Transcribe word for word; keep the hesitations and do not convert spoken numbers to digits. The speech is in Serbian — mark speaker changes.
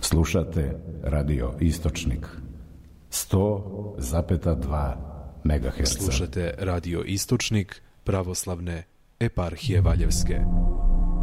Speaker 1: Slušate Radio Istočnik sto zarez dva megaherca.
Speaker 2: Slušate Radio Istočnik pravoslavne eparhije Valjevske.